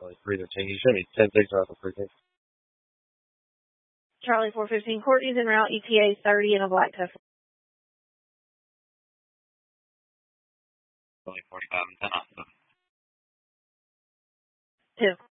Charlie 313. You should be 10-6 off the frequency. Charlie 415, Courtney's en route, ETA 30 and a black Tesla. Charlie 45 and 10 off. 2.